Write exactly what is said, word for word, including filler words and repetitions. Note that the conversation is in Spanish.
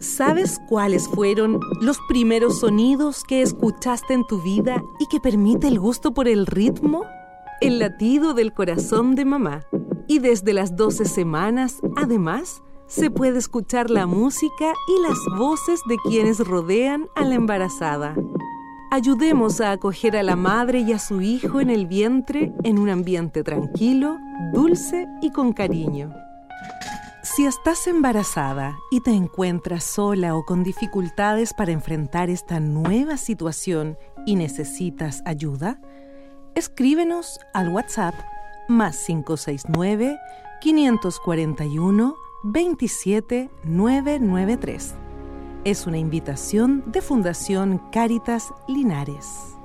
¿Sabes cuáles fueron los primeros sonidos que escuchaste en tu vida y que permite el gusto por el ritmo? El latido del corazón de mamá. Y desde las doce semanas, además, se puede escuchar la música y las voces de quienes rodean a la embarazada. Ayudemos a acoger a la madre y a su hijo en el vientre en un ambiente tranquilo, dulce y con cariño. Si estás embarazada y te encuentras sola o con dificultades para enfrentar esta nueva situación y necesitas ayuda, escríbenos al WhatsApp más cinco seis nueve, cinco cuatro uno, veintisiete novecientos noventa y tres. Es una invitación de Fundación Cáritas Linares.